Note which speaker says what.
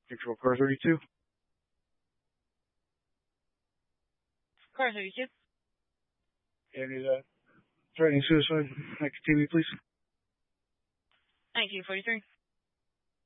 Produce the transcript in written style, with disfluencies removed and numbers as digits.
Speaker 1: Control car 32.
Speaker 2: Car 32.
Speaker 1: Any threatening suicide? Active TV, please.
Speaker 2: Thank you, 43.